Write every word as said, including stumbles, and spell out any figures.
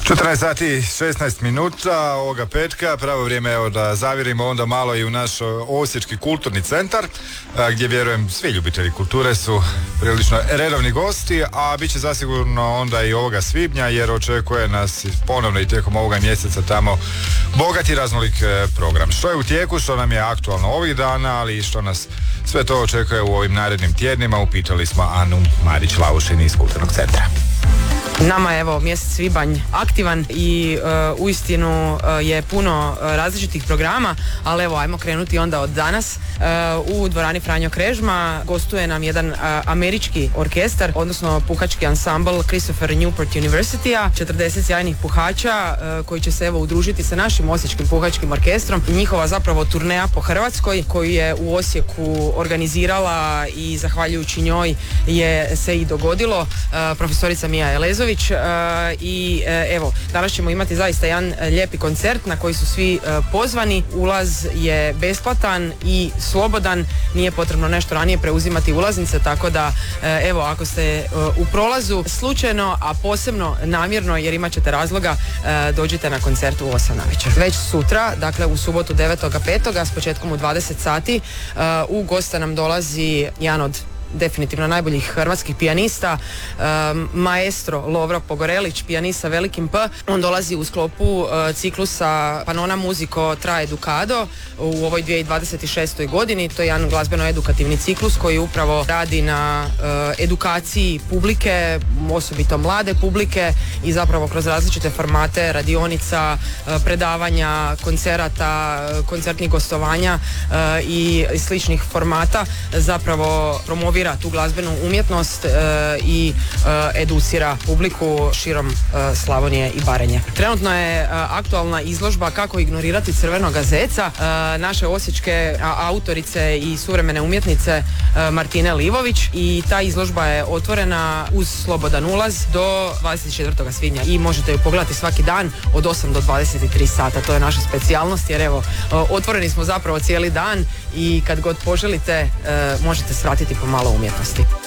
četrnaest sati šesnaest minuta ovoga petka, pravo vrijeme evo da zavirimo onda malo i u naš Osječki kulturni centar, gdje vjerujem svi ljubitelji kulture su prilično redovni gosti, a bit će zasigurno onda i ovoga svibnja, jer očekuje nas ponovno i tijekom ovoga mjeseca tamo bogat i raznolik program. Što je u tijeku, što nam je aktualno ovih dana, ali i što nas sve to očekuje u ovim narednim tjednima, upitali smo Anu Marić-Laušin iz Kulturnog centra. Nama je evo mjesec svibanj aktivan i uh, uistinu uh, je puno uh, različitih programa, ali evo ajmo krenuti onda od danas. Uh, u dvorani Franjo Krežma gostuje nam jedan uh, američki orkestar, odnosno puhački ansambl Christopher Newport University-a, četrdeset sjajnih puhača uh, koji će se evo udružiti sa našim osječkim puhačkim orkestrom. Njihova zapravo turneja po Hrvatskoj koju je u Osijeku organizirala i zahvaljujući njoj je se i dogodilo. Uh, profesorica Mija Elezović Uh, i uh, evo, danas ćemo imati zaista jedan uh, lijepi koncert na koji su svi uh, pozvani. Ulaz je besplatan i slobodan, nije potrebno nešto ranije preuzimati ulaznice, tako da uh, evo, ako ste uh, u prolazu slučajno, a posebno namjerno jer imat ćete razloga, uh, dođite na koncert u osam navečer. Već sutra, dakle u subotu devetog petog s početkom u dvadeset sati, uh, u gosta nam dolazi jedan od definitivno najboljih hrvatskih pijanista, um, maestro Lovro Pogorelić, pijanista velikim P. On dolazi u sklopu uh, ciklusa Panona Musico Trae Ducado u ovoj dvije tisuće dvadeset šestoj godini. To je jedan glazbeno-edukativni ciklus koji upravo radi na uh, edukaciji publike, osobito mlade publike, i zapravo kroz različite formate radionica, uh, predavanja, koncerata, uh, koncertnih gostovanja uh, i sličnih formata zapravo promovira tu glazbenu umjetnost e, i e, educira publiku širom e, Slavonije i Baranje. Trenutno je e, aktualna izložba Kako ignorirati crvenoga zeca e, naše osječke a, autorice i suvremene umjetnice e, Martine Livović, i ta izložba je otvorena uz slobodan ulaz do dvadeset četvrtog svibnja i možete ju pogledati svaki dan od osam do dvadeset tri sata. To je naša specijalnost, jer evo, e, otvoreni smo zapravo cijeli dan i kad god poželite e, možete svratiti pomalo umjetnosti.